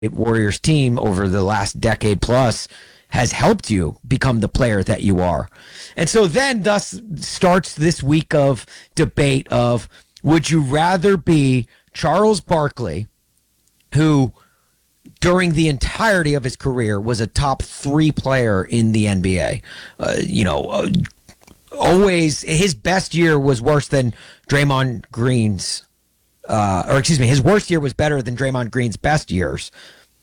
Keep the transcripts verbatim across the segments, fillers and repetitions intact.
Warriors team over the last decade plus has helped you become the player that you are. And so then thus starts this week of debate of, would you rather be Charles Barkley, who during the entirety of his career was a top three player in the N B A? Uh, you know, uh, always his best year was worse than Draymond Green's, uh, or excuse me, his worst year was better than Draymond Green's best years.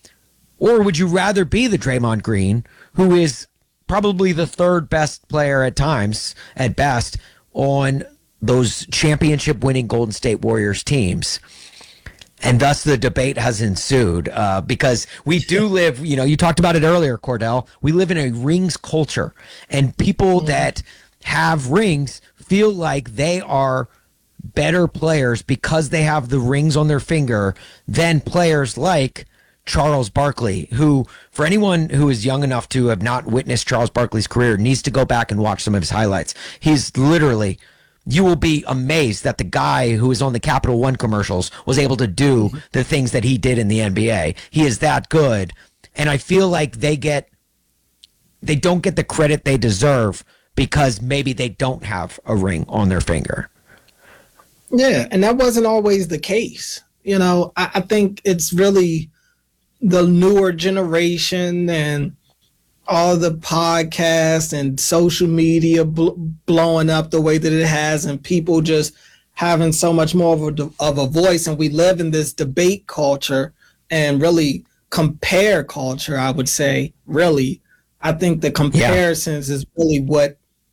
Or would you rather be the Draymond Green, who is probably the third best player at times, at best, on those championship winning Golden State Warriors teams? And thus the debate has ensued, uh, because we do live, you know, you talked about it earlier, Cordell, we live in a rings culture, and people that have rings feel like they are better players because they have the rings on their finger than players like Charles Barkley, who, for anyone who is young enough to have not witnessed Charles Barkley's career, needs to go back and watch some of his highlights. He's literally, you will be amazed that the guy who is on the Capital One commercials was able to do the things that he did in the N B A. He is that good. And I feel like they get, they don't get the credit they deserve because maybe they don't have a ring on their finger. Yeah, and that wasn't always the case. You know, I, I think it's really the newer generation and all the podcasts and social media bl- blowing up the way that it has, and people just having so much more of a, of a voice. And we live in this debate culture and really compare culture, I would say, really. I think the comparisons yeah. is really what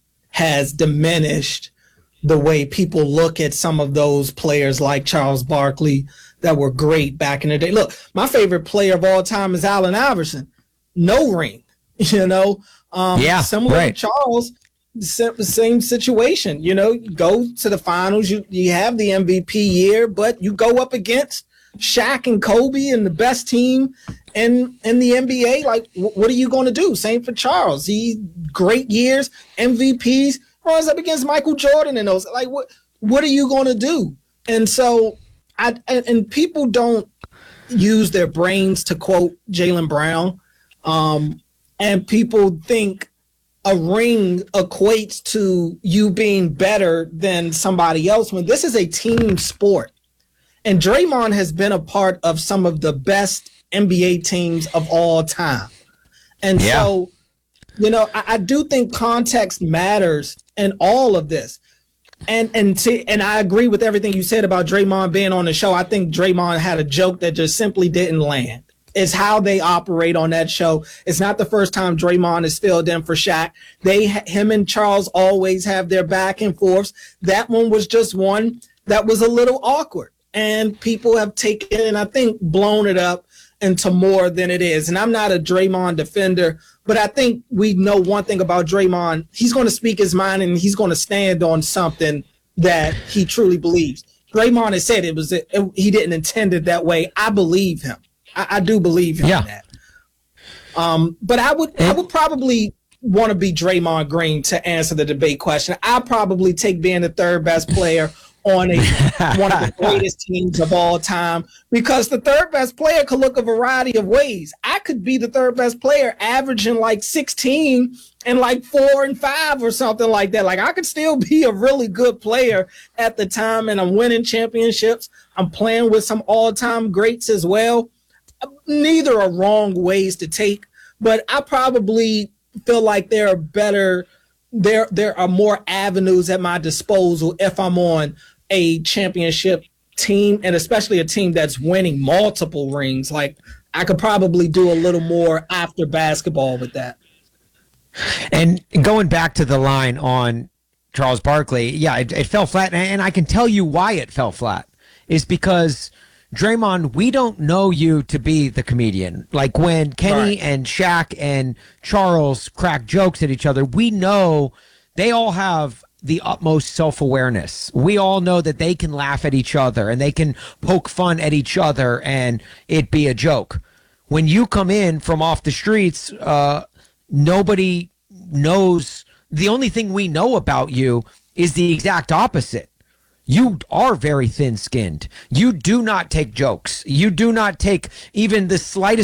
has diminished the way people look at some of those players like Charles Barkley that were great back in the day. Look, my favorite player of all time is Allen Iverson. No ring, you know. Um, yeah, similar right. to Charles, the same situation. You know, you go to the finals, you, you have the M V P year, but you go up against Shaq and Kobe and the best team in, in the N B A. Like, w- what are you going to do? Same for Charles. He great years, M V Ps, runs up against Michael Jordan and those. Like, what what are you going to do? And so, I and, and people don't use their brains to quote Jaylen Brown, um, and people think a ring equates to you being better than somebody else when this is a team sport. And Draymond has been a part of some of the best N B A teams of all time. And yeah. so, you know, I, I do think context matters in all of this. And and to, and I agree with everything you said about Draymond being on the show. I think Draymond had a joke that just simply didn't land. It's how they operate on that show. It's not the first time Draymond has filled in for Shaq. They, him and Charles always have their back and forths. That one was just one that was a little awkward. And people have taken and I think blown it up into more than it is. And I'm not a Draymond defender, but I think we know one thing about Draymond. He's going to speak his mind and he's going to stand on something that he truly believes. Draymond has said it was it, he didn't intend it that way. I believe him. I, I do believe him yeah. in that. Um, but I would I would probably want to be Draymond Green to answer the debate question. I probably take being the third best player on a one of the greatest teams of all time, because the third best player could look a variety of ways. I could be the third best player averaging like sixteen and like four and five or something like that. Like I could still be a really good player at the time, and I'm winning championships. I'm playing with some all-time greats as well. Neither are wrong ways to take, but I probably feel like there are better, there, there are more avenues at my disposal if I'm on a championship team, and especially a team that's winning multiple rings. Like I could probably do a little more after basketball with that. And going back to the line on Charles Barkley, yeah, it, it fell flat. And I can tell you why it fell flat is because Draymond, we don't know you to be the comedian. Like when Kenny right. and Shaq and Charles crack jokes at each other, we know they all have the utmost self-awareness. We all know that they can laugh at each other and they can poke fun at each other and it be a joke. When you come in from off the streets, uh, nobody knows. The only thing we know about you is the exact opposite. You are very thin skinned. You do not take jokes. You do not take even the slightest